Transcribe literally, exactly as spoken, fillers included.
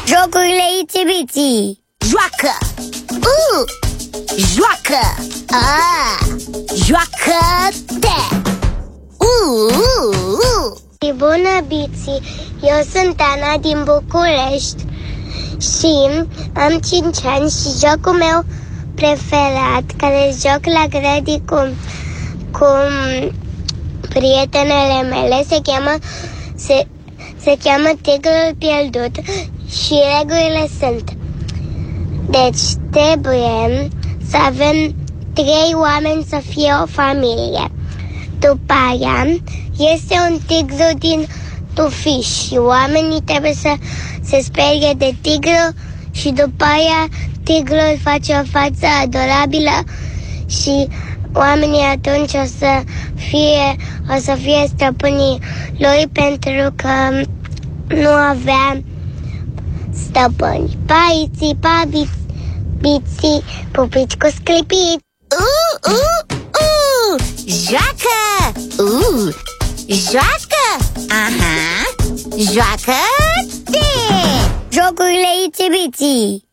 Jocurile Itsy-Bitsy. Joacă! Uh! Joacă! Ah! Joacă-te! Uh! Uh! Bună, Bitsy! Eu sunt Ana din București și am cinci ani și jocul meu preferat, care joc la grădii cu, cu prietenele mele, se cheamă se, se cheamă Tigrul Pierdut și regulile sunt: deci trebuie să avem trei oameni să fie o familie. După aia este un tigru din tufiș și oamenii trebuie să se sperie de tigru și după aia tigrul face o față adorabilă și oamenii atunci o să fie, o să fie stăpânii lui, pentru că nu avea stăpâni. Pa, Itsy, pa, Bitsy, pupici cu sclipici. Uh, uh, uh! Joacă! Uh! Joacă! Aha! Joacă-te! Jocurile Itsy-Bitsy.